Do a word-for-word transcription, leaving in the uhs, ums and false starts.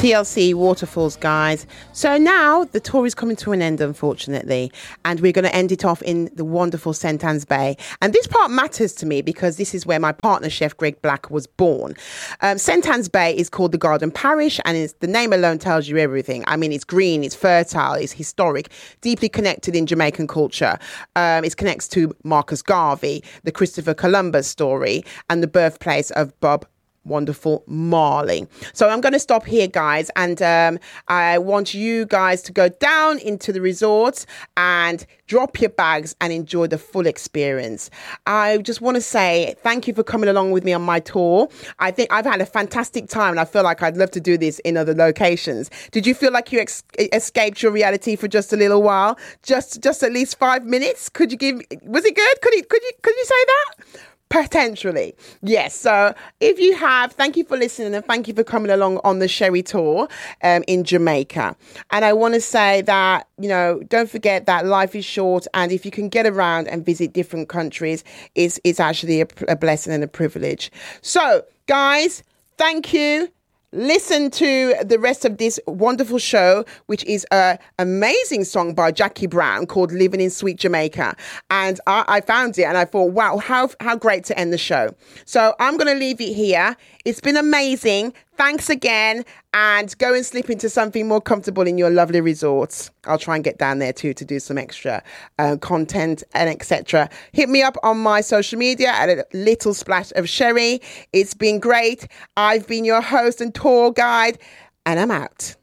T L C Waterfalls, guys. So now the tour is coming to an end, unfortunately, and we're going to end it off in the wonderful Saint Anne's Bay. And this part matters to me because this is where my partner, Chef Greg Black, was born. Um, Saint Anne's Bay is called the Garden Parish, and it's, the name alone tells you everything. I mean, it's green, it's fertile, it's historic, deeply connected in Jamaican culture. Um, it connects to Marcus Garvey, the Christopher Columbus story, and the birthplace of Bob Wonderful Marley. So I'm going to stop here, guys, and um, I want you guys to go down into the resort and drop your bags and enjoy the full experience. I just want to say thank you for coming along with me on my tour. I think I've had a fantastic time, and I feel like I'd love to do this in other locations. Did you feel like you ex- escaped your reality for just a little while? Just just at least five minutes? Could you give, was it good? Could you, could you, could you say that? Potentially. Yes. So if you have, thank you for listening and thank you for coming along on the Sherry Tour um, in Jamaica. And I want to say that, you know, don't forget that life is short, and if you can get around and visit different countries, it's, it's actually a, a blessing and a privilege. So guys, thank you. Listen to the rest of this wonderful show, which is an amazing song by Jackie Brown called Living in Sweet Jamaica. And I, I found it and I thought, wow, how, how great to end the show. So I'm going to leave it here. It's been amazing. Thanks again. And go and slip into something more comfortable in your lovely resorts. I'll try and get down there too to do some extra uh, content and et cetera. Hit me up on my social media at a little splash of Sherry. It's been great. I've been your host and tour guide, and I'm out.